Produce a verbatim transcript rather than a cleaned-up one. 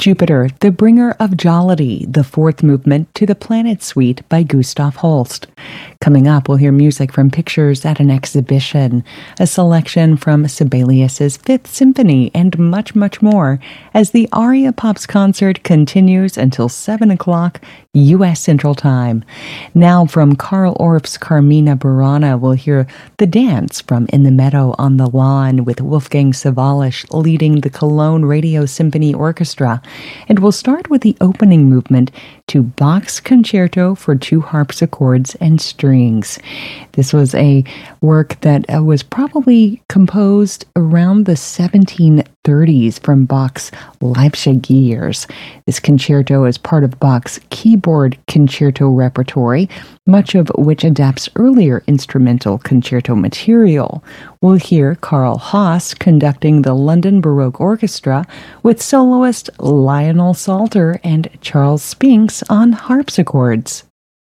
Jupiter, the Bringer of Jollity, the fourth movement to the Planet Suite by Gustav Holst. Coming up, we'll hear music from Pictures at an Exhibition, a selection from Sibelius's Fifth Symphony, and much, much more as the Aria Pops concert continues until seven o'clock U S Central Time. Now from Carl Orff's Carmina Burana, we'll hear The Dance from In the Meadow on the Lawn with Wolfgang Sawallisch leading the Cologne Radio Symphony Orchestra. And we'll start with the opening movement to Bach's Concerto for Two Harpsichords and Strings. This was a work that uh, was probably composed around the seventeen thirties from Bach's Leipzig years. This concerto is part of Bach's keyboard concerto repertory, much of which adapts earlier instrumental concerto material. We'll hear Karl Haas conducting the London Baroque Orchestra with soloist Lionel Salter and Charles Spinks on harpsichords.